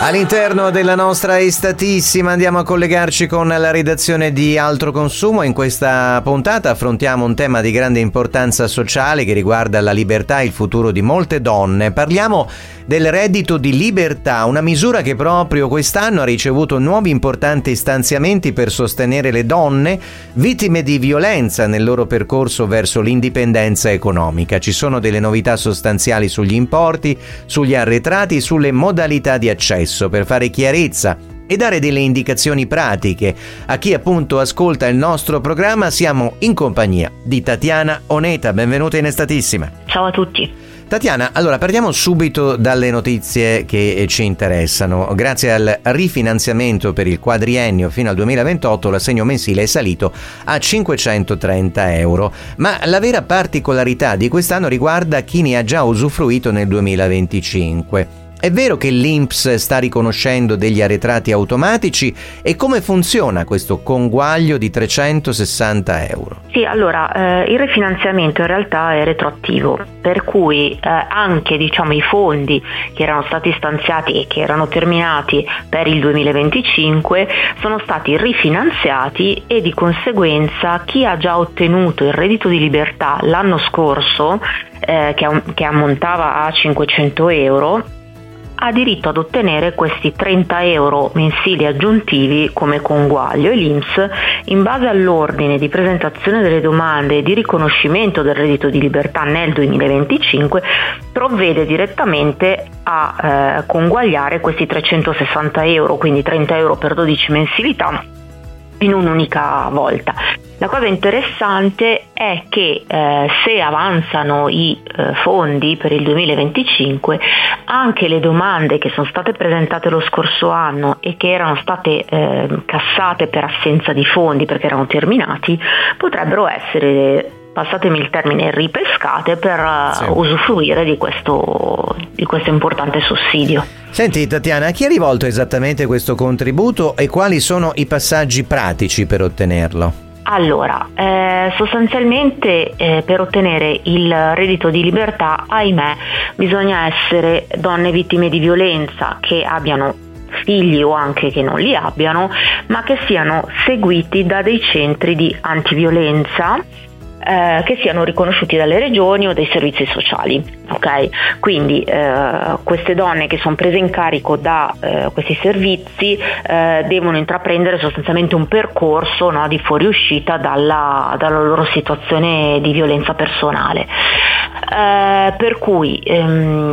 All'interno della nostra estatissima andiamo a collegarci con la redazione di Altro Consumo. In questa puntata affrontiamo un tema di grande importanza sociale che riguarda la libertà e il futuro di molte donne. Parliamo del reddito di libertà, una misura che proprio quest'anno ha ricevuto nuovi importanti stanziamenti per sostenere le donne vittime di violenza nel loro percorso verso l'indipendenza economica. Ci sono delle novità sostanziali sugli importi, sugli arretrati, sulle modalità di accesso. Per fare chiarezza e dare delle indicazioni pratiche a chi appunto ascolta il nostro programma, siamo in compagnia di Tatiana Oneta. Benvenuta in Estatissima. Ciao a tutti. Tatiana, allora partiamo subito dalle notizie che ci interessano. Grazie al rifinanziamento per il quadriennio fino al 2028 l'assegno mensile è salito a 530 euro, ma la vera particolarità di quest'anno riguarda chi ne ha già usufruito nel 2025. È vero che l'INPS sta riconoscendo degli arretrati automatici e come funziona questo conguaglio di 360 euro? Sì, allora il rifinanziamento in realtà è retroattivo, per cui anche i fondi che erano stati stanziati e che erano terminati per il 2025 sono stati rifinanziati e di conseguenza chi ha già ottenuto il reddito di libertà l'anno scorso, che ammontava a 500 euro, ha diritto ad ottenere questi 30 euro mensili aggiuntivi come conguaglio e l'INPS, in base all'ordine di presentazione delle domande e di riconoscimento del reddito di libertà nel 2025, provvede direttamente a conguagliare questi 360 euro, quindi 30 euro per 12 mensilità in un'unica volta. La cosa interessante è che se avanzano i fondi per il 2025, anche le domande che sono state presentate lo scorso anno e che erano state cassate per assenza di fondi perché erano terminati, potrebbero essere, passatemi il termine, ripescate per usufruire di questo importante sussidio. Senti Tatiana, a chi è rivolto esattamente questo contributo e quali sono i passaggi pratici per ottenerlo? Allora, sostanzialmente per ottenere il reddito di libertà, ahimè, bisogna essere donne vittime di violenza che abbiano figli o anche che non li abbiano, ma che siano seguiti da dei centri di antiviolenza che siano riconosciuti dalle regioni o dai servizi sociali, ok? Quindi queste donne che sono prese in carico da questi servizi devono intraprendere sostanzialmente un percorso, no, di fuoriuscita dalla loro situazione di violenza personale, per cui